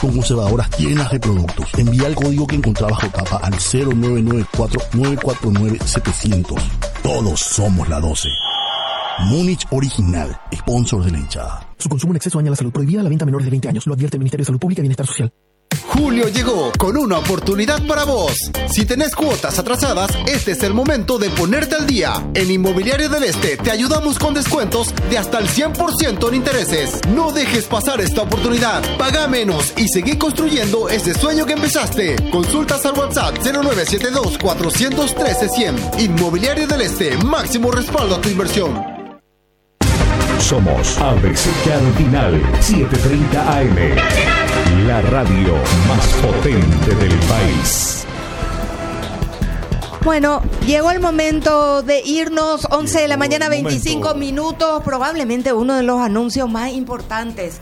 con conservadoras llenas de productos. Envía el código que encontrás bajo tapa al 0994-949-700. Todos somos la 12. Múnich Original, sponsor de la hinchada. Su consumo en exceso daña la salud. Prohibida la venta a menores de 20 años. Lo advierte el Ministerio de Salud Pública y Bienestar Social. Julio llegó con una oportunidad para vos. Si tenés cuotas atrasadas, este es el momento de ponerte al día. En Inmobiliaria del Este te ayudamos con descuentos de hasta el 100% en intereses. No dejes pasar esta oportunidad. Paga menos y seguí construyendo ese sueño que empezaste. Consultas al WhatsApp 0972-413-100. Inmobiliaria del Este, máximo respaldo a tu inversión. Somos ABC Cardinal 730 AM. La radio más potente del país. Bueno, llegó el momento de irnos. 11 de la mañana, 25 minutos. Probablemente uno de los anuncios más importantes.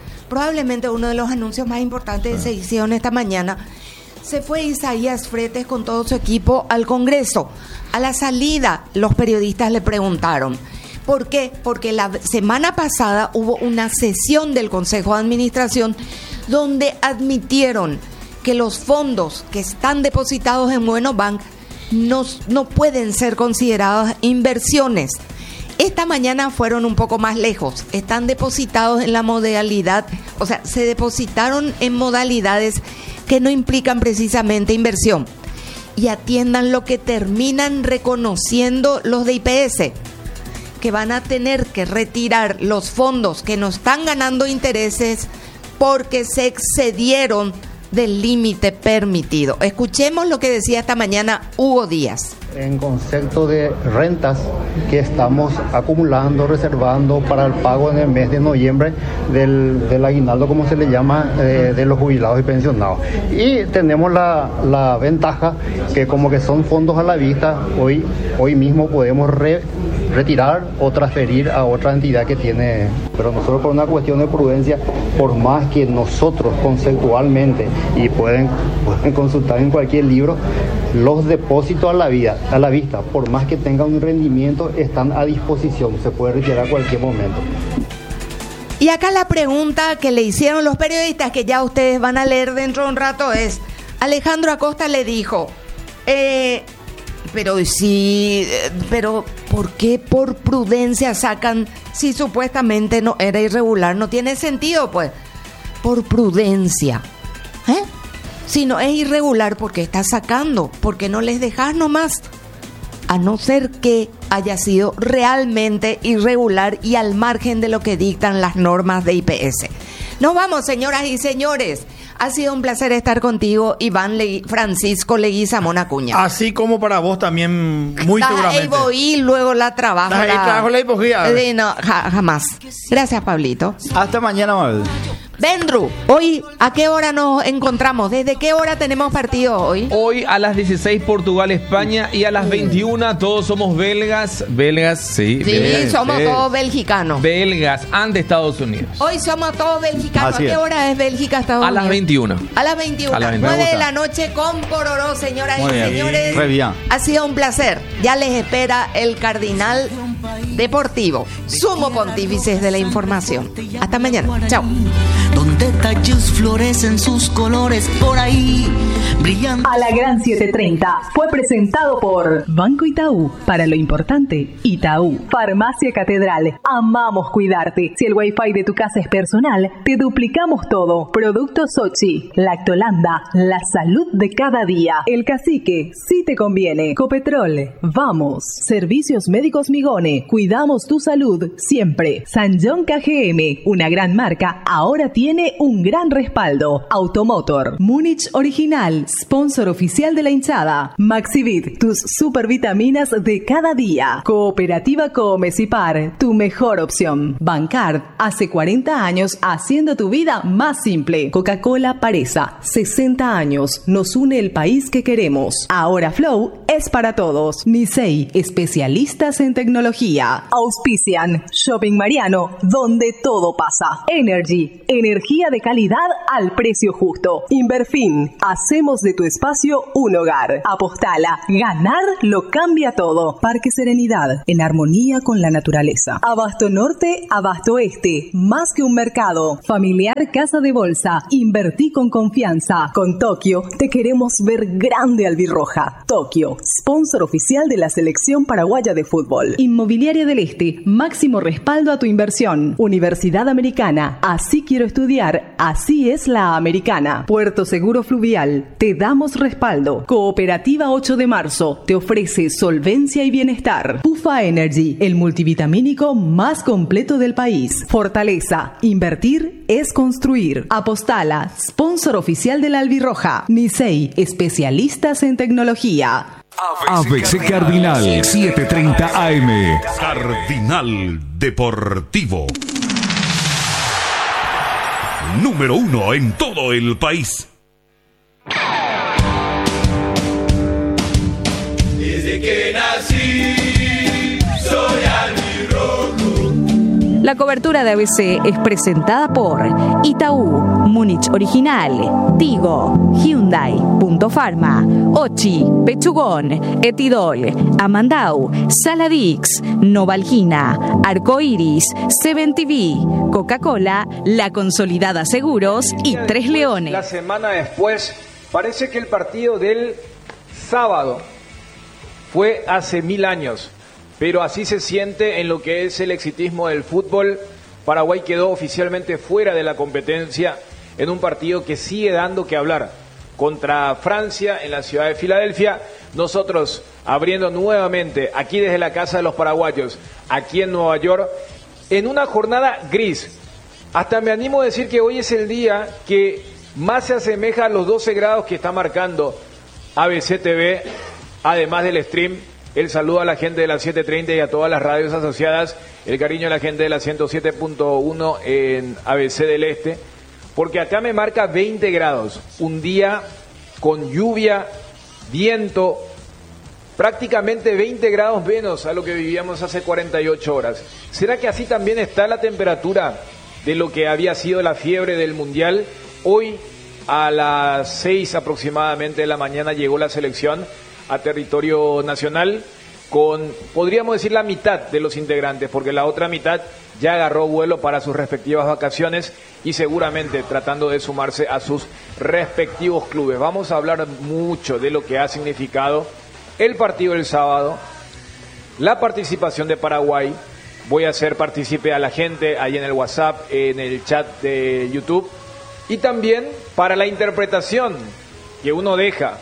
Se hicieron esta mañana. Se fue Isaías Fretes con todo su equipo al Congreso. A la salida, los periodistas le preguntaron. ¿Por qué? Porque la semana pasada hubo una sesión del Consejo de Administración donde admitieron que los fondos que están depositados en Buenobank no pueden ser considerados inversiones. Esta mañana fueron un poco más lejos. Están depositados en la modalidad, o sea, se depositaron en modalidades que no implican precisamente inversión. Y atiendan lo que terminan reconociendo los de IPS, que van a tener que retirar los fondos que no están ganando intereses porque se excedieron del límite permitido. Escuchemos lo que decía esta mañana Hugo Díaz. En concepto de rentas que estamos acumulando, reservando para el pago en el mes de noviembre del aguinaldo, como se le llama, de los jubilados y pensionados. Y tenemos la ventaja que como que son fondos a la vista, hoy mismo podemos retirar o transferir a otra entidad que tiene, pero nosotros por una cuestión de prudencia, por más que nosotros conceptualmente, y pueden consultar en cualquier libro, los depósitos a la vista, por más que tengan un rendimiento, están a disposición, se puede retirar a cualquier momento. Y acá la pregunta que le hicieron los periodistas, que ya ustedes van a leer dentro de un rato, es: Alejandro Acosta le dijo, pero ¿por qué por prudencia sacan si supuestamente no era irregular? No tiene sentido, pues, por prudencia. Si no es irregular, ¿por qué estás sacando? ¿Por qué no les dejas nomás? A no ser que haya sido realmente irregular y al margen de lo que dictan las normas de IPS. Nos vamos, señoras y señores. Ha sido un placer estar contigo, Francisco Leguizamón Acuña. Así como para vos también, muy seguramente. Y luego la trabajo. La hipogía. No, jamás. Gracias, Pablito. Hasta mañana, Mabel. Bendru, hoy, ¿a qué hora nos encontramos? ¿Desde qué hora tenemos partido hoy? Hoy a las 16 Portugal-España y a las 21 todos somos belgas. Belgas, sí. Sí, belgas, somos todos belgicanos. Belgas, ante Estados Unidos. Hoy somos todos belgicanos. ¿A qué hora es Bélgica, Estados Unidos? A las 21. A las 21. 9 de la noche con Pororó, señoras y señores. Muy bien. Ha sido un placer. Ya les espera el Cardinal Deportivo, sumo pontífice de la información. Hasta mañana. Chao. Donde tallos florecen sus colores por ahí brillando. A la Gran 730 fue presentado por Banco Itaú. Para lo importante, Itaú. Farmacia Catedral. Amamos cuidarte. Si el wifi de tu casa es personal, te duplicamos todo. Productos Sochi, Lactolanda, la salud de cada día. El Cacique, si te conviene. Copetrol, vamos. Servicios Médicos Migone. Cuidamos tu salud siempre. San John KGM, una gran marca, ahora tiene un gran respaldo. Automotor. Múnich Original, sponsor oficial de la hinchada. Maxivit, tus supervitaminas de cada día. Cooperativa Comecipar, tu mejor opción. Bancard, hace 40 años haciendo tu vida más simple. Coca-Cola Paresa, 60 años, nos une el país que queremos. Ahora Flow es para todos. Nisei, especialistas en tecnología. Auspician Shopping Mariano, donde todo pasa. Energy, energía de calidad. calidad al precio justo. Inverfin, hacemos de tu espacio un hogar. Apostala, ganar lo cambia todo. Parque Serenidad, en armonía con la naturaleza. Abasto Norte, Abasto Este, más que un mercado. Familiar Casa de Bolsa, invertí con confianza. Con Tokio, te queremos ver grande albirroja. Tokio, sponsor oficial de la selección paraguaya de fútbol. Inmobiliaria del Este, máximo respaldo a tu inversión. Universidad Americana, así quiero estudiar, así es la americana. Puerto Seguro Fluvial, te damos respaldo. Cooperativa 8 de marzo, te ofrece solvencia y bienestar. Pufa Energy, el multivitamínico más completo del país. Fortaleza, invertir es construir. Apostala, sponsor oficial de la albirroja. Nisei, especialistas en tecnología. ABC Cardinal 7:30 AM. Cardinal Deportivo. Número 1 en todo el país. Desde que nací, soy albirrojo. La cobertura de ABC es presentada por Itaú, Múnich Original, Tigo, Hyundai, Punto Pharma, Ochi, Pechugón, Etidol, Amandau, Saladix, Novalgina, Arcoiris, Seven TV, Coca-Cola, La Consolidada Seguros y Tres Leones. La semana después, parece que el partido del sábado fue hace 1000 años. Pero así se siente en lo que es el exitismo del fútbol. Paraguay quedó oficialmente fuera de la competencia en un partido que sigue dando que hablar contra Francia en la ciudad de Filadelfia. Nosotros abriendo nuevamente aquí desde la Casa de los Paraguayos, aquí en Nueva York, en una jornada gris. Hasta me animo a decir que hoy es el día que más se asemeja a los 12 grados que está marcando ABC TV, además del stream. El saludo a la gente de la 730 y a todas las radios asociadas. El cariño a la gente de la 107.1 en ABC del Este. Porque acá me marca 20 grados. Un día con lluvia, viento, prácticamente 20 grados menos a lo que vivíamos hace 48 horas. ¿Será que así también está la temperatura de lo que había sido la fiebre del Mundial? Hoy a las 6 aproximadamente de la mañana llegó la selección a territorio nacional con, podríamos decir, la mitad de los integrantes, porque la otra mitad ya agarró vuelo para sus respectivas vacaciones y seguramente tratando de sumarse a sus respectivos clubes. Vamos a hablar mucho de lo que ha significado el partido del sábado, la participación de Paraguay. Voy a hacer partícipe a la gente ahí en el WhatsApp, en el chat de YouTube, y también para la interpretación que uno deja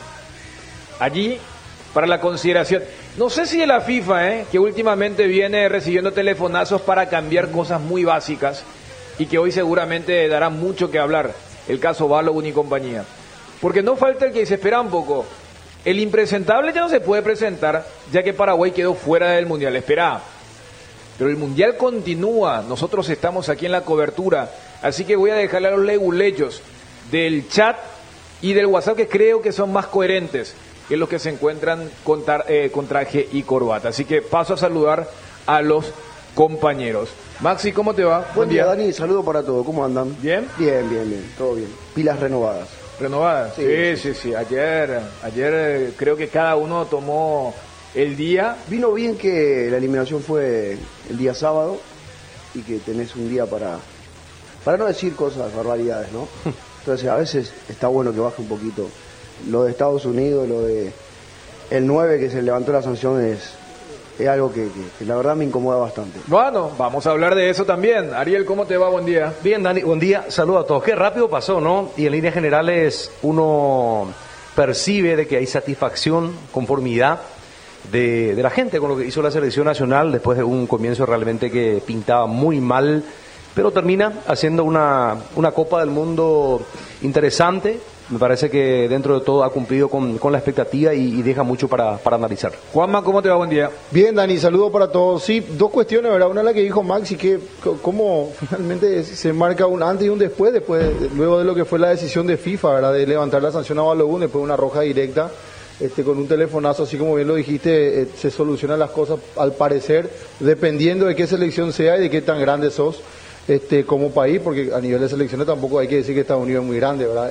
allí para la consideración. No sé si de la FIFA, que últimamente viene recibiendo telefonazos para cambiar cosas muy básicas y que hoy seguramente dará mucho que hablar, el caso Balogun y compañía. Porque no falta el que se espera un poco. El impresentable ya no se puede presentar, ya que Paraguay quedó fuera del Mundial. Espera, pero el Mundial continúa. Nosotros estamos aquí en la cobertura, así que voy a dejarle a los leguleyos del chat y del WhatsApp, que creo que son más coherentes que los que se encuentran con traje y corbata. Así que paso a saludar a los compañeros. Maxi, ¿cómo te va? Buen día, Dani. Saludo para todos. ¿Cómo andan? ¿Bien? Bien. Todo bien. Pilas renovadas. ¿Renovadas? Sí. Ayer creo que cada uno tomó el día. Vino bien que la eliminación fue el día sábado y que tenés un día para no decir cosas, barbaridades, ¿no? Entonces a veces está bueno que baje un poquito. Lo de Estados Unidos, lo de el 9 que se levantó la sanción es algo que la verdad me incomoda bastante. Bueno, vamos a hablar de eso también. Ariel, ¿cómo te va? Buen día. Bien, Dani, buen día. Saludos a todos. Qué rápido pasó, ¿no? Y en líneas generales uno percibe de que hay satisfacción, conformidad de la gente con lo que hizo la selección nacional después de un comienzo realmente que pintaba muy mal, pero termina haciendo una Copa del Mundo interesante. Me parece que dentro de todo ha cumplido con la expectativa y deja mucho para analizar. Juanma, ¿cómo te va? Buen día. Bien, Dani, saludo para todos. Sí, dos cuestiones, ¿verdad? Una es la que dijo Maxi, que cómo finalmente se marca un antes y un después, luego de lo que fue la decisión de FIFA, ¿verdad? De levantar la sanción a Balogun, después una roja directa, con un telefonazo, así como bien lo dijiste, se solucionan las cosas, al parecer, dependiendo de qué selección sea y de qué tan grande sos. como país, porque a nivel de selecciones tampoco hay que decir que Estados Unidos es muy grande, ¿verdad?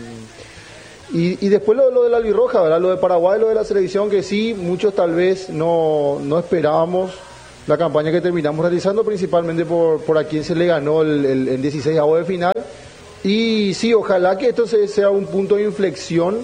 Y después lo de la albirroja, ¿verdad? Lo de Paraguay, lo de la selección, que sí, muchos tal vez no esperábamos la campaña que terminamos realizando, principalmente por a quien se le ganó el 16avo de final. Y sí, ojalá que esto sea un punto de inflexión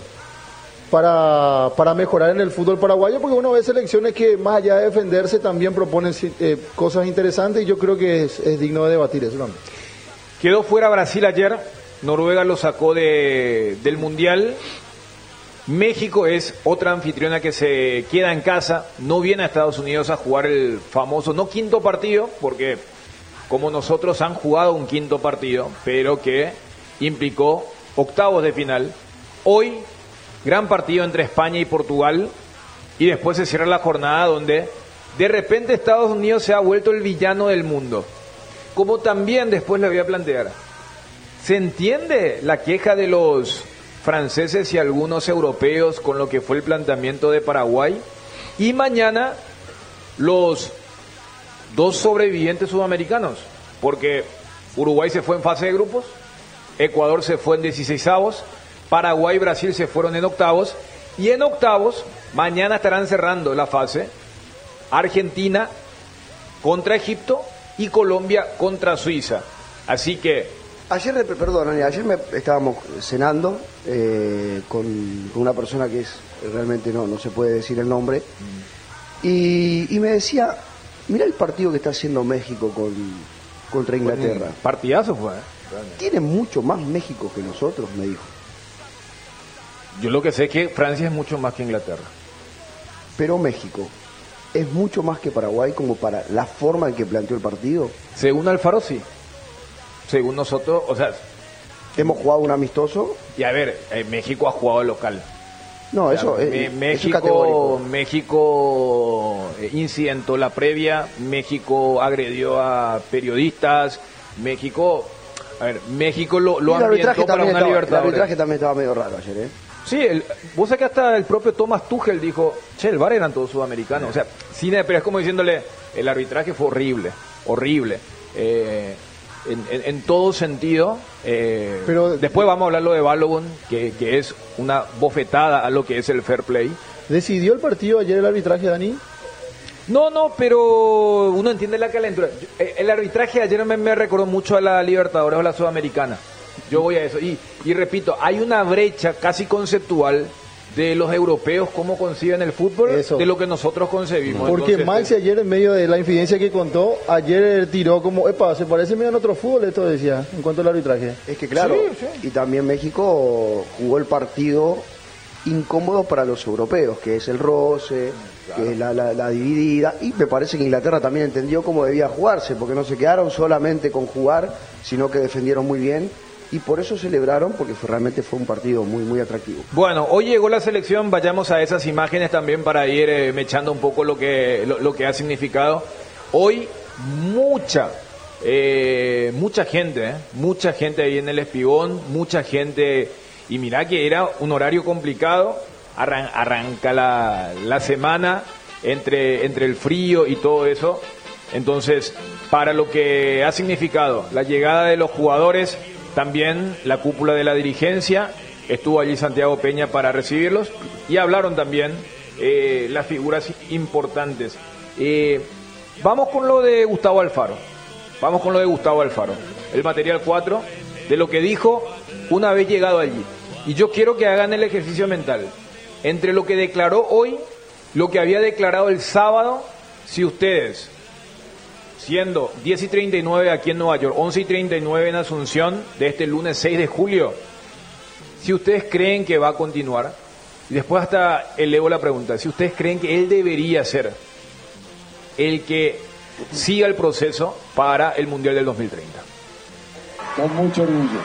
para mejorar en el fútbol paraguayo, porque uno ve selecciones que más allá de defenderse también proponen cosas interesantes, y yo creo que es digno de debatir eso también. Quedó fuera Brasil ayer, Noruega lo sacó del Mundial. México es otra anfitriona que se queda en casa, no viene a Estados Unidos a jugar el famoso, no quinto partido, porque como nosotros han jugado un quinto partido, pero que implicó octavos de final. Hoy, gran partido entre España y Portugal, y después se cierra la jornada donde de repente Estados Unidos se ha vuelto el villano del mundo. Como también después le voy a plantear, ¿se entiende la queja de los franceses y algunos europeos con lo que fue el planteamiento de Paraguay? Y mañana los dos sobrevivientes sudamericanos, porque Uruguay se fue en fase de grupos, Ecuador se fue en 16avos, Paraguay y Brasil se fueron en octavos, y en octavos mañana estarán cerrando la fase Argentina contra Egipto y Colombia contra Suiza. Así que ayer estábamos cenando con una persona que realmente no se puede decir el nombre, y me decía, mira el partido que está haciendo México contra Inglaterra. Partidazo fue. Tiene mucho más México que nosotros, me dijo. Yo lo que sé es que Francia es mucho más que Inglaterra. Pero México es mucho más que Paraguay, como para la forma en que planteó el partido. Según Alfaro, sí. Según nosotros, o sea, hemos jugado un amistoso. Y a ver, México ha jugado local. No, eso México incidentó la previa, México agredió a periodistas, México lo ambientó para una Libertadores. El arbitraje también estaba medio raro ayer, ¿eh? Sí, vos sabés que hasta el propio Thomas Tuchel dijo, el VAR eran todos sudamericanos. O sea, pero es como diciéndole, el arbitraje fue horrible. En todo sentido, pero después vamos a hablar lo de Balogun, que es una bofetada a lo que es el fair play. ¿Decidió el partido ayer el arbitraje, Dani? No, pero uno entiende la calentura. El arbitraje ayer me recordó mucho a la Libertadores o la Sudamericana. Yo voy a eso. Y repito, hay una brecha casi conceptual de los europeos, cómo conciben el fútbol, de lo que nosotros concebimos. Porque entonces, Maxi ayer, en medio de la infidencia que contó, ayer tiró como, se parece medio a otro fútbol, esto decía, en cuanto al arbitraje. Es que claro, y también México jugó el partido incómodo para los europeos, que es el roce, que es la dividida, y me parece que Inglaterra también entendió cómo debía jugarse, porque no se quedaron solamente con jugar, sino que defendieron muy bien, y por eso celebraron, porque realmente fue un partido muy, muy atractivo. Bueno, hoy llegó la selección, vayamos a esas imágenes también para ir mechando un poco lo que ha significado. Hoy mucha gente ahí en el Espigón, mucha gente, y mirá que era un horario complicado, arranca la semana entre el frío y todo eso. Entonces, para lo que ha significado la llegada de los jugadores, también la cúpula de la dirigencia, estuvo allí Santiago Peña para recibirlos, y hablaron también las figuras importantes. Vamos con lo de Gustavo Alfaro, el material 4, de lo que dijo una vez llegado allí. Y yo quiero que hagan el ejercicio mental, entre lo que declaró hoy, lo que había declarado el sábado. Si ustedes, siendo 10:39 aquí en Nueva York, 11:39 en Asunción, de este lunes 6 de julio, si ustedes creen que va a continuar, y después hasta elevo la pregunta, si ustedes creen que él debería ser el que siga el proceso para el Mundial del 2030. Con mucho orgullo.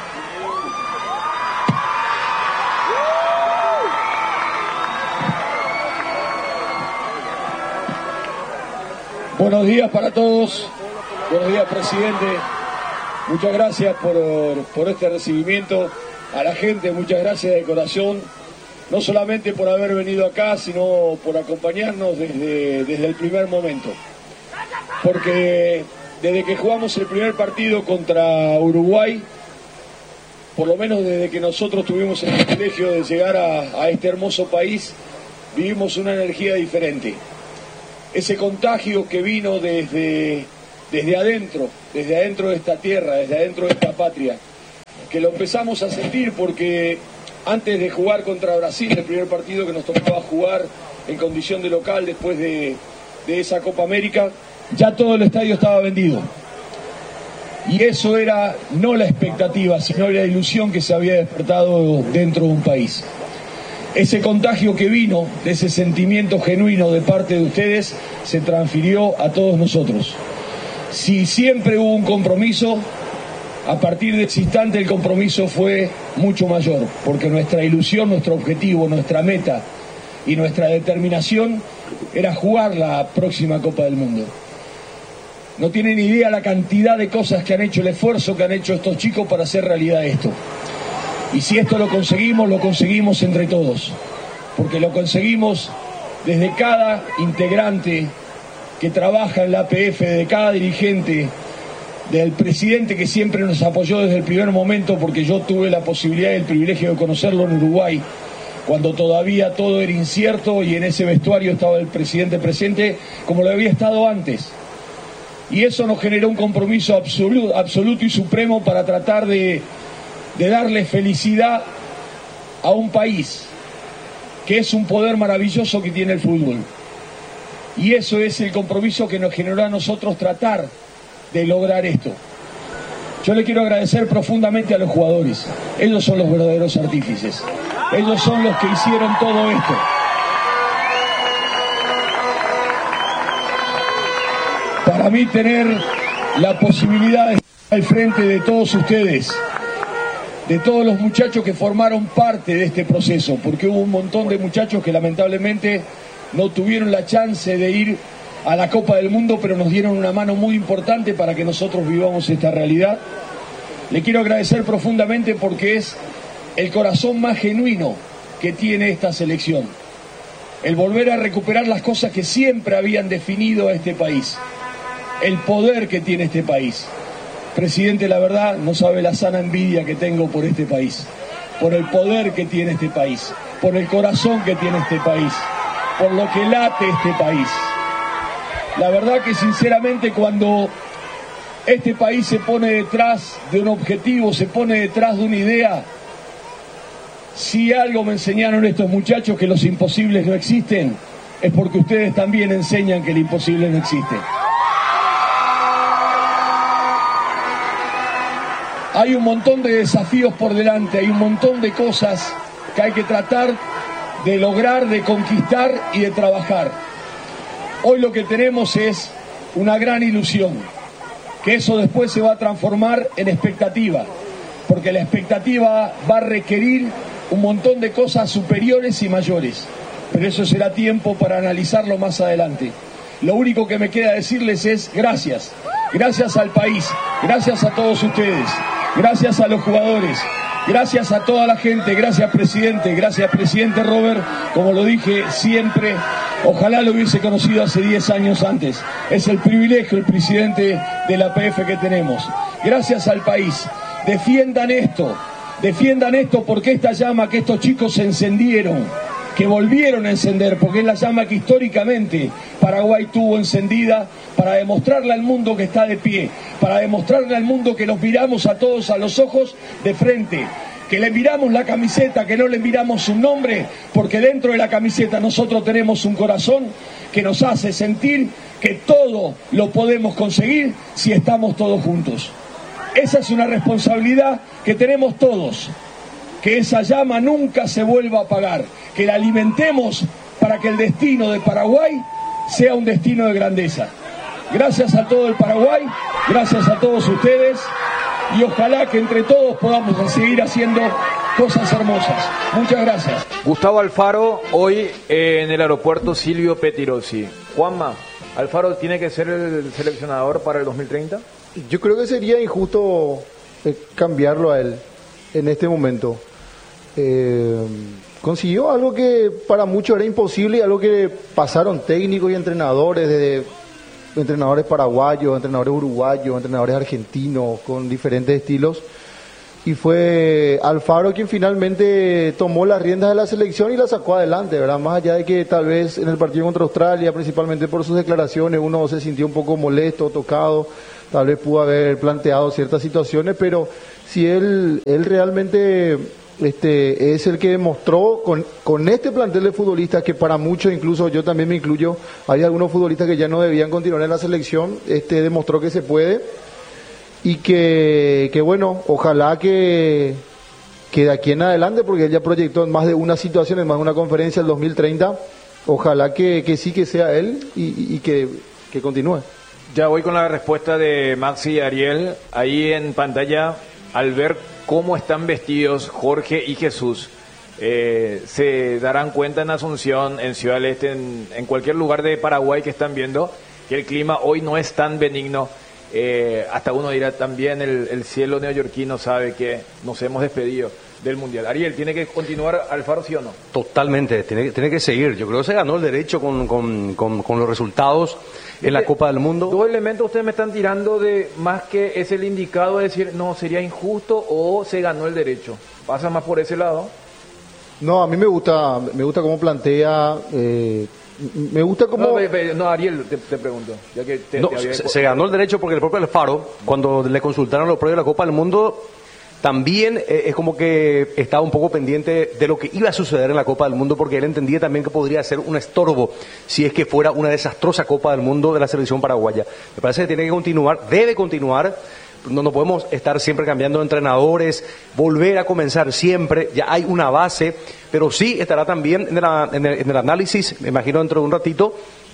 Buenos días para todos, buenos días, presidente, muchas gracias por este recibimiento, a la gente muchas gracias de corazón, no solamente por haber venido acá, sino por acompañarnos desde el primer momento, porque desde que jugamos el primer partido contra Uruguay, por lo menos desde que nosotros tuvimos el privilegio de llegar a este hermoso país, vivimos una energía diferente. Ese contagio que vino desde adentro de esta tierra, desde adentro de esta patria, que lo empezamos a sentir porque antes de jugar contra Brasil, el primer partido que nos tocaba jugar en condición de local después de esa Copa América, ya todo el estadio estaba vendido. Y eso era no la expectativa, sino la ilusión que se había despertado dentro de un país. Ese contagio que vino de ese sentimiento genuino de parte de ustedes se transfirió a todos nosotros. Si siempre hubo un compromiso, a partir de ese instante el compromiso fue mucho mayor, porque nuestra ilusión, nuestro objetivo, nuestra meta y nuestra determinación era jugar la próxima Copa del Mundo. No tienen idea la cantidad de cosas que han hecho, el esfuerzo que han hecho estos chicos para hacer realidad esto. Y si esto lo conseguimos entre todos, porque lo conseguimos desde cada integrante que trabaja en la APF, de cada dirigente, del presidente que siempre nos apoyó desde el primer momento, porque yo tuve la posibilidad y el privilegio de conocerlo en Uruguay, cuando todavía todo era incierto y en ese vestuario estaba el presidente presente como lo había estado antes. Y eso nos generó un compromiso absoluto y supremo para tratar de darle felicidad a un país, que es un poder maravilloso que tiene el fútbol. Y eso es el compromiso que nos generó a nosotros tratar de lograr esto. Yo le quiero agradecer profundamente a los jugadores. Ellos son los verdaderos artífices. Ellos son los que hicieron todo esto. Para mí tener la posibilidad de estar al frente de todos ustedes, de todos los muchachos que formaron parte de este proceso, porque hubo un montón de muchachos que lamentablemente no tuvieron la chance de ir a la Copa del Mundo, pero nos dieron una mano muy importante para que nosotros vivamos esta realidad. Le quiero agradecer profundamente porque es el corazón más genuino que tiene esta selección. El volver a recuperar las cosas que siempre habían definido a este país. El poder que tiene este país. Presidente, la verdad, no sabe la sana envidia que tengo por este país. Por el poder que tiene este país. Por el corazón que tiene este país. Por lo que late este país. La verdad que sinceramente cuando este país se pone detrás de un objetivo, se pone detrás de una idea, si algo me enseñaron estos muchachos, que los imposibles no existen, es porque ustedes también enseñan que el imposible no existe. Hay un montón de desafíos por delante, hay un montón de cosas que hay que tratar de lograr, de conquistar y de trabajar. Hoy lo que tenemos es una gran ilusión, que eso después se va a transformar en expectativa, porque la expectativa va a requerir un montón de cosas superiores y mayores, pero eso será tiempo para analizarlo más adelante. Lo único que me queda decirles es gracias, gracias al país, gracias a todos ustedes, gracias a los jugadores, gracias a toda la gente, gracias presidente Robert, como lo dije siempre, ojalá lo hubiese conocido hace 10 años antes, es el privilegio, el presidente de la APF que tenemos. Gracias al país, defiendan esto porque esta llama que estos chicos encendieron, que volvieron a encender, porque es la llama que históricamente Paraguay tuvo encendida para demostrarle al mundo que está de pie, para demostrarle al mundo que los miramos a todos a los ojos de frente, que le miramos la camiseta, que no le miramos un nombre, porque dentro de la camiseta nosotros tenemos un corazón que nos hace sentir que todo lo podemos conseguir si estamos todos juntos. Esa es una responsabilidad que tenemos todos, que esa llama nunca se vuelva a apagar, que la alimentemos para que el destino de Paraguay sea un destino de grandeza. Gracias a todo el Paraguay, gracias a todos ustedes y ojalá que entre todos podamos seguir haciendo cosas hermosas. Muchas gracias. Gustavo Alfaro, hoy en el aeropuerto Silvio Pettirossi. Juanma, ¿Alfaro tiene que ser el seleccionador para el 2030? Yo creo que sería injusto cambiarlo a él en este momento. Consiguió algo que para muchos era imposible y algo que pasaron técnicos y entrenadores desde entrenadores paraguayos, entrenadores uruguayos, entrenadores argentinos, con diferentes estilos. Y fue Alfaro quien finalmente tomó las riendas de la selección y la sacó adelante, ¿verdad? Más allá de que tal vez en el partido contra Australia, principalmente por sus declaraciones, uno se sintió un poco molesto, tocado, tal vez pudo haber planteado ciertas situaciones, pero si él realmente es el que demostró con este plantel de futbolistas, que para muchos, incluso yo también me incluyo, hay algunos futbolistas que ya no debían continuar en la selección, demostró que se puede. Y que bueno, ojalá que de aquí en adelante, porque él ya proyectó en más de una situación, en más de una conferencia el 2030, ojalá que sí que sea él y que continúe. Ya voy con la respuesta de Maxi y Ariel. Ahí en pantalla, al ver cómo están vestidos Jorge y Jesús, se darán cuenta en Asunción, en Ciudad del Este, en cualquier lugar de Paraguay que están viendo, que el clima hoy no es tan benigno. Hasta uno dirá también el cielo neoyorquino sabe que nos hemos despedido del Mundial. Ariel, ¿tiene que continuar Alfaro, sí o no? Totalmente, tiene que seguir. Yo creo que se ganó el derecho con los resultados en la Copa del Mundo. Dos elementos ustedes me están tirando de más que es el indicado de decir, no, sería injusto o se ganó el derecho. ¿Pasa más por ese lado? No, a mí me gusta cómo plantea... me gusta como... No, Ariel, te pregunto. Ya que se ganó el derecho porque el propio Alfaro, cuando le consultaron los previos de la Copa del Mundo, también es como que estaba un poco pendiente de lo que iba a suceder en la Copa del Mundo, porque él entendía también que podría ser un estorbo si es que fuera una desastrosa Copa del Mundo de la selección paraguaya. Me parece que tiene que continuar, debe continuar. No podemos estar siempre cambiando de entrenadores, volver a comenzar siempre, ya hay una base, pero sí estará también en el análisis, me imagino dentro de un ratito,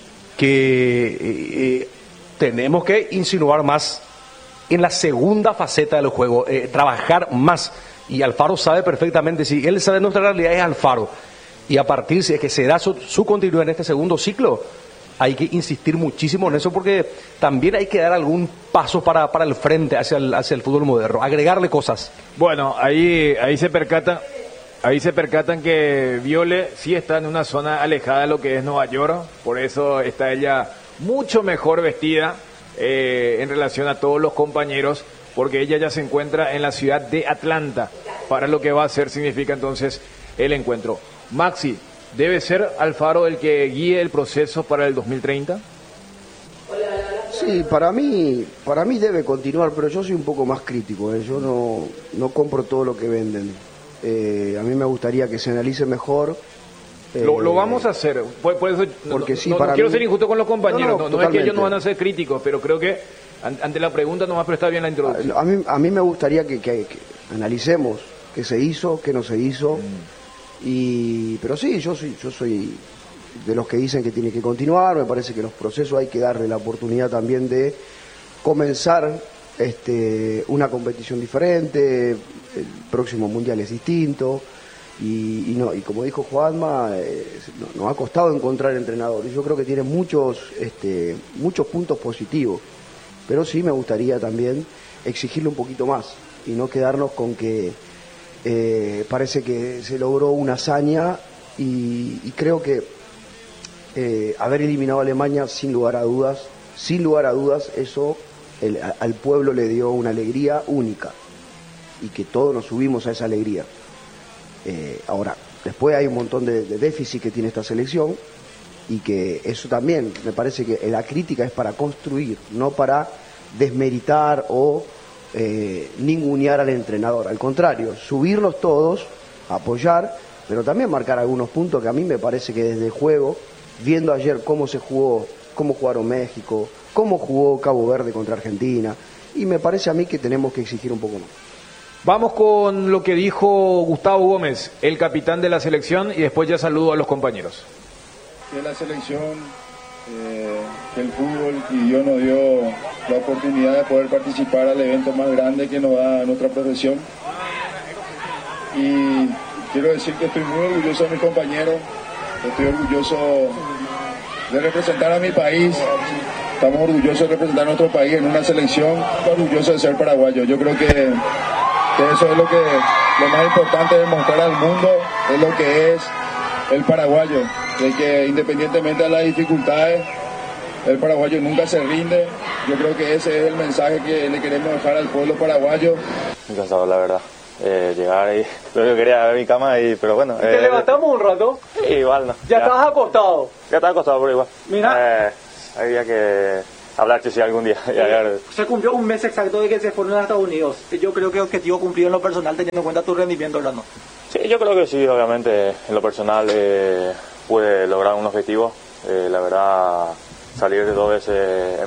que tenemos que insinuar más en la segunda faceta del juego, trabajar más, y Alfaro sabe perfectamente, si él sabe nuestra realidad es Alfaro, y a partir de que se da su continuidad en este segundo ciclo, hay que insistir muchísimo en eso, porque también hay que dar algún paso para el frente hacia el fútbol moderno, agregarle cosas. Bueno, ahí se percatan que Viole sí está en una zona alejada de lo que es Nueva York, por eso está ella mucho mejor vestida en relación a todos los compañeros, porque ella ya se encuentra en la ciudad de Atlanta, para lo que va a ser, significa entonces el encuentro. Maxi, ¿debe ser Alfaro el que guíe el proceso para el 2030? Sí, para mí debe continuar, pero yo soy un poco más crítico, yo no compro todo lo que venden. A mí me gustaría que se analice mejor. Lo vamos a hacer, por eso porque sí, no quiero ser injusto con los compañeros, no es que ellos no van a ser críticos, pero creo que ante la pregunta nomás, pero está bien la introducción. A mí me gustaría que analicemos qué se hizo, qué no se hizo. Pero sí, yo soy de los que dicen que tiene que continuar. Me parece que los procesos hay que darle la oportunidad también de comenzar una competición diferente. El próximo mundial es distinto y como dijo Juanma, nos ha costado encontrar entrenadores. Yo creo que tiene muchos puntos positivos, pero sí me gustaría también exigirle un poquito más y no quedarnos con que parece que se logró una hazaña y creo que haber eliminado a Alemania sin lugar a dudas, eso al pueblo le dio una alegría única y que todos nos subimos a esa alegría. Ahora, después hay un montón de déficit que tiene esta selección y que eso también me parece que la crítica es para construir, no para desmeritar o ningunear al entrenador. Al contrario, subirlos todos, apoyar, pero también marcar algunos puntos que a mí me parece que desde el juego, viendo ayer cómo se jugó, cómo jugaron México, cómo jugó Cabo Verde contra Argentina, y me parece a mí que tenemos que exigir un poco más. Vamos con lo que dijo Gustavo Gómez, el capitán de la selección, y después ya saludo a los compañeros. Que la selección, que el fútbol y Dios nos dio la oportunidad de poder participar al evento más grande que nos da nuestra profesión. Y quiero decir que estoy muy orgulloso de mis compañeros, estoy orgulloso de representar a mi país, estamos orgullosos de representar a nuestro país en una selección, orgulloso de ser paraguayo. Yo creo que eso es lo más importante de mostrar al mundo, es lo que es el paraguayo, de que independientemente de las dificultades, el paraguayo nunca se rinde. Yo creo que ese es el mensaje que le queremos dejar al pueblo paraguayo. Muy cansado, la verdad. Llegar ahí, lo que quería ver mi cama, pero bueno. ¿Te levantamos un rato? Igual no. ¿Ya estabas acostado? Ya estaba acostado, pero igual. Mira. Había que hablar si algún día. Se cumplió un mes exacto de que se fueron a Estados Unidos. Yo creo que objetivo cumplido en lo personal, teniendo en cuenta tu rendimiento, Orlando. Sí, yo creo que sí, obviamente en lo personal pude lograr un objetivo. La verdad, salir 2 veces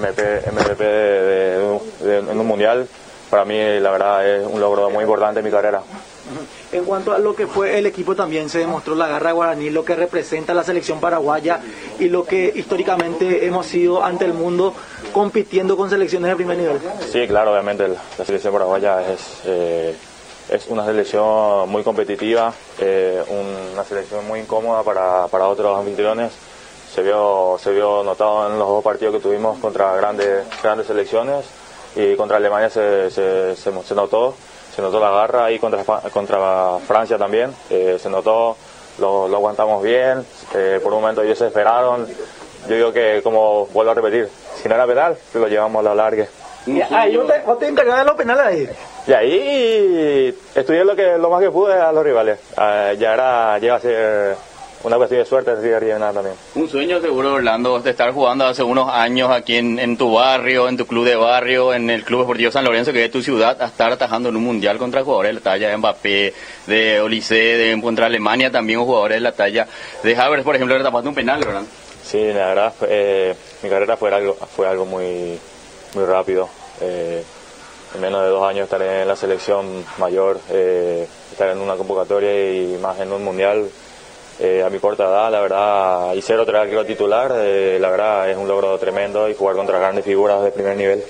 MVP en un mundial, para mí la verdad es un logro muy importante en mi carrera. En cuanto a lo que fue el equipo, también se demostró la garra guaraní, lo que representa la selección paraguaya y lo que históricamente hemos sido ante el mundo compitiendo con selecciones de primer nivel. Sí, claro, obviamente la selección paraguaya es una selección muy competitiva, una selección muy incómoda para otros anfitriones. Se vio notado en los 2 partidos que tuvimos contra grandes selecciones, y contra Alemania se notó la garra, y contra Francia también se notó, lo aguantamos bien. Por un momento ellos se esperaron. Yo digo que, como vuelvo a repetir, si no era penal, lo llevamos a la larga. Ahí vos te encargás de los penales ahí. Y ahí estudié lo más que pude a los rivales. Llega a ser una cuestión de suerte, nada también. Un sueño seguro, Orlando, de estar jugando hace unos años aquí en tu barrio, en tu club de barrio, en el Club Deportivo San Lorenzo, que es tu ciudad, a estar atajando en un mundial contra jugadores de la talla de Mbappé, de Olise, contra Alemania también, jugadores de la talla de Havertz, por ejemplo, le tapaste un penal, Orlando. Sí, la verdad, mi carrera fue algo muy rápido. En menos de 2 años estaré en la selección mayor, estar en una convocatoria y más en un mundial. A mi corta edad, la verdad, y ser otro arquero titular, la verdad es un logro tremendo, y jugar contra grandes figuras de primer nivel.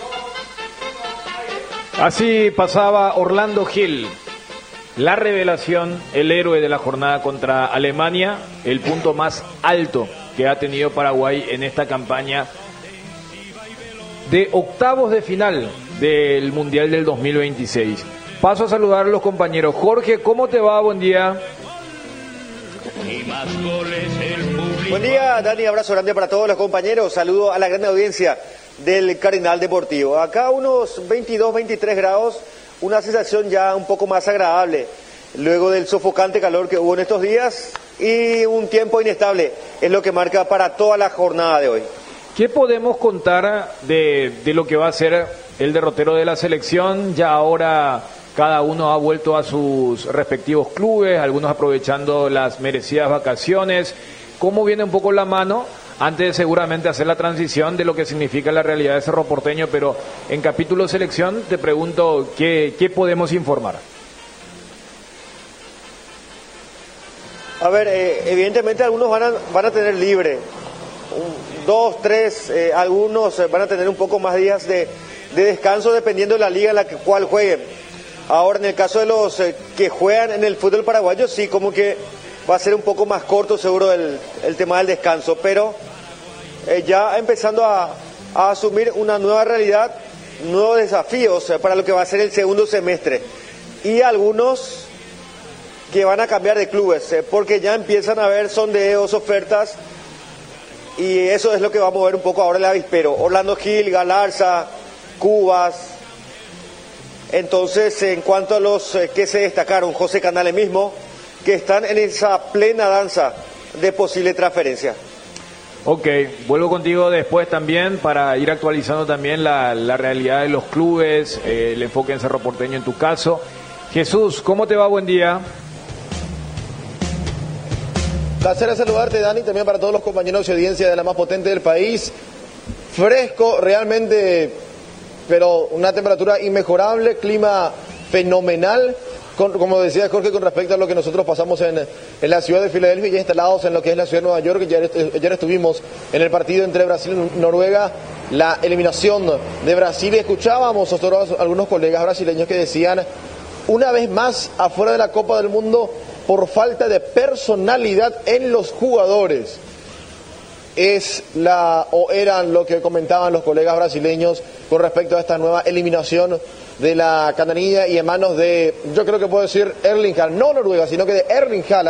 Así pasaba Orlando Gil, la revelación, el héroe de la jornada contra Alemania, el punto más alto que ha tenido Paraguay en esta campaña de octavos de final del Mundial del 2026. Paso a saludar a los compañeros. Jorge, ¿cómo te va? Buen día. Buen día, Dani, abrazo grande para todos los compañeros, saludo a la gran audiencia del Cardenal Deportivo. Acá unos 22, 23 grados, una sensación ya un poco más agradable, luego del sofocante calor que hubo en estos días, y un tiempo inestable es lo que marca para toda la jornada de hoy. ¿Qué podemos contar de lo que va a ser el derrotero de la selección? Ya ahora cada uno ha vuelto a sus respectivos clubes, algunos aprovechando las merecidas vacaciones. ¿Cómo viene un poco la mano? Antes de seguramente hacer la transición de lo que significa la realidad de Cerro Porteño, pero en capítulo selección te pregunto, ¿qué podemos informar? A ver, evidentemente algunos van a tener libre, 2, 3, algunos van a tener un poco más días de descanso dependiendo de la liga en la cual jueguen. Ahora, en el caso de los que juegan en el fútbol paraguayo, sí, como que va a ser un poco más corto seguro el tema del descanso, pero ya empezando a asumir una nueva realidad, nuevos desafíos para lo que va a ser el segundo semestre. Y algunos que van a cambiar de clubes, porque ya empiezan a haber sondeos, ofertas, y eso es lo que va a mover un poco ahora el avispero. Orlando Gil, Galarza, Cubas. Entonces, en cuanto a los que se destacaron, José Canales mismo, que están en esa plena danza de posible transferencia. Ok, vuelvo contigo después también para ir actualizando también la realidad de los clubes, el enfoque en Cerro Porteño en tu caso. Jesús, ¿cómo te va? Buen día. Placer saludarte, Dani, también para todos los compañeros de audiencia de la más potente del país. Fresco, realmente, pero una temperatura inmejorable, clima fenomenal, como decía Jorge, con respecto a lo que nosotros pasamos en la ciudad de Filadelfia, ya instalados en lo que es la ciudad de Nueva York. Ayer estuvimos en el partido entre Brasil y Noruega, la eliminación de Brasil, y escuchábamos a algunos colegas brasileños que decían, una vez más afuera de la Copa del Mundo por falta de personalidad en los jugadores. Eran lo que comentaban los colegas brasileños con respecto a esta nueva eliminación de la cananilla, y en manos de, yo creo que puedo decir Erling Haaland, no Noruega, sino que de Erling Haaland, que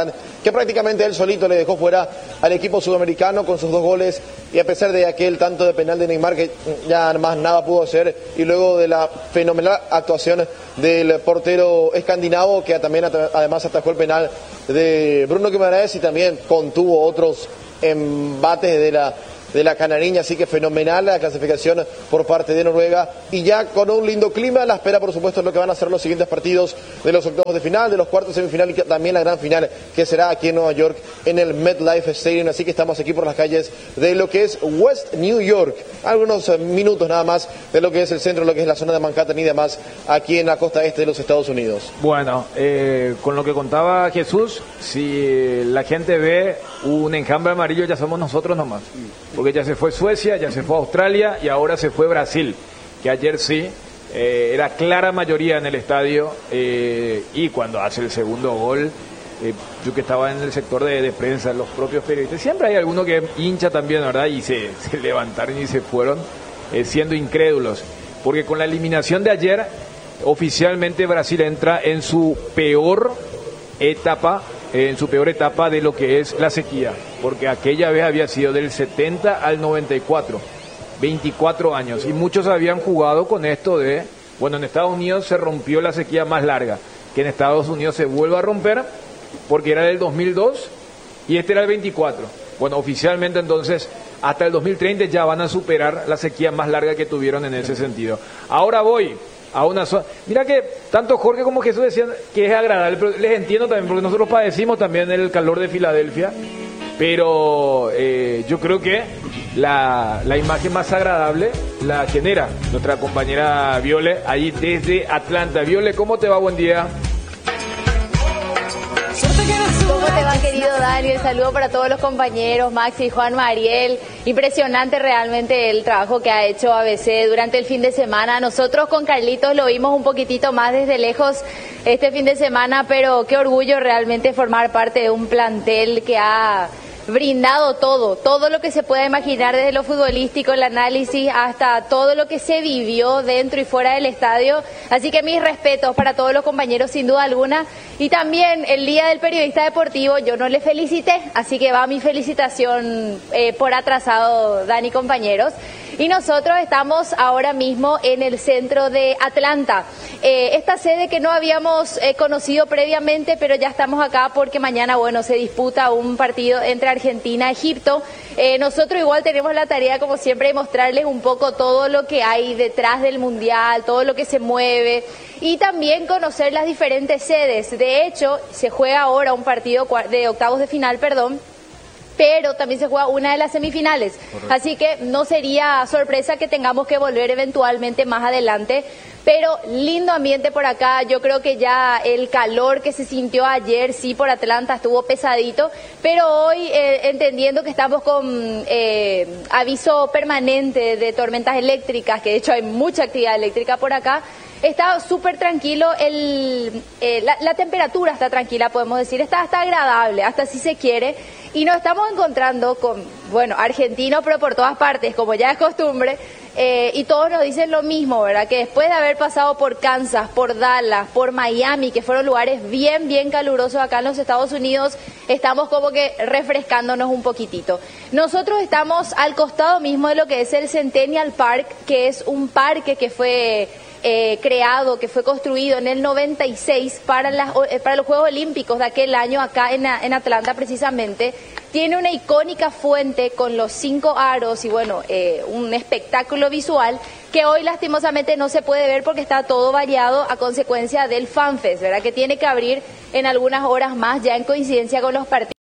que prácticamente él solito le dejó fuera al equipo sudamericano con sus 2 goles, y a pesar de aquel tanto de penal de Neymar que ya más nada pudo hacer, y luego de la fenomenal actuación del portero escandinavo que también además atajó el penal de Bruno Guimaraes y también contuvo otros embates de la canariña, así que fenomenal la clasificación por parte de Noruega, y ya con un lindo clima. La espera, por supuesto, es lo que van a ser los siguientes partidos de los octavos de final, de los cuartos de semifinal y también la gran final que será aquí en Nueva York en el MetLife Stadium. Así que estamos aquí por las calles de lo que es West New York, algunos minutos nada más de lo que es el centro, lo que es la zona de Manhattan y demás, aquí en la costa este de los Estados Unidos. Bueno, con lo que contaba Jesús, si la gente ve un enjambre amarillo, ya somos nosotros nomás, porque ya se fue Suecia, ya se fue Australia y ahora se fue Brasil, que ayer sí era clara mayoría en el estadio, y cuando hace el segundo gol, yo que estaba en el sector de prensa, los propios periodistas, siempre hay alguno que hincha también, ¿verdad? Y se levantaron y se fueron siendo incrédulos, porque con la eliminación de ayer oficialmente Brasil entra en su peor etapa de lo que es la sequía, porque aquella vez había sido del 70 al 94, 24 años, y muchos habían jugado con esto de, bueno, en Estados Unidos se rompió la sequía más larga, que en Estados Unidos se vuelve a romper, porque era del 2002, y este era el 24. Bueno, oficialmente entonces, hasta el 2030 ya van a superar la sequía más larga que tuvieron en ese sentido. Ahora voy a una zona. Mira que tanto Jorge como Jesús decían que es agradable, pero les entiendo también, porque nosotros padecimos también el calor de Filadelfia, pero yo creo que la imagen más agradable la genera nuestra compañera Viole, ahí desde Atlanta. Viole, ¿cómo te va? Buen día. ¿Cómo te va, querido Dani? El saludo para todos los compañeros, Maxi, Juan, Mariel. Impresionante realmente el trabajo que ha hecho ABC durante el fin de semana. Nosotros con Carlitos lo vimos un poquitito más desde lejos este fin de semana, pero qué orgullo realmente formar parte de un plantel que ha brindado todo lo que se pueda imaginar, desde lo futbolístico, el análisis, hasta todo lo que se vivió dentro y fuera del estadio. Así que mis respetos para todos los compañeros, sin duda alguna. Y también el Día del Periodista Deportivo, yo no le felicité, así que va mi felicitación por atrasado, Dani, compañeros. Y nosotros estamos ahora mismo en el centro de Atlanta, esta sede que no habíamos conocido previamente, pero ya estamos acá porque mañana, bueno, se disputa un partido entre Argentina y Egipto. Nosotros igual tenemos la tarea, como siempre, de mostrarles un poco todo lo que hay detrás del Mundial, todo lo que se mueve, y también conocer las diferentes sedes. De hecho, se juega ahora un partido de octavos de final, pero también se juega una de las semifinales. Correcto. Así que no sería sorpresa que tengamos que volver eventualmente más adelante. Pero lindo ambiente por acá. Yo creo que ya el calor que se sintió ayer, sí, por Atlanta estuvo pesadito, pero hoy entendiendo que estamos con aviso permanente de tormentas eléctricas, que de hecho hay mucha actividad eléctrica por acá, está súper tranquilo, la temperatura está tranquila, podemos decir, está agradable, hasta si se quiere, y nos estamos encontrando con, bueno, argentinos, pero por todas partes, como ya es costumbre, y todos nos dicen lo mismo, ¿verdad? Que después de haber pasado por Kansas, por Dallas, por Miami, que fueron lugares bien calurosos acá en los Estados Unidos, estamos como que refrescándonos un poquitito. Nosotros estamos al costado mismo de lo que es el Centennial Park, que es un parque que fue creado, que fue construido en el 96 para los Juegos Olímpicos de aquel año acá en Atlanta precisamente. Tiene una icónica fuente con los 5 aros y bueno, un espectáculo visual que hoy lastimosamente no se puede ver porque está todo variado a consecuencia del FanFest, ¿verdad? Que tiene que abrir en algunas horas más ya en coincidencia con los partidos.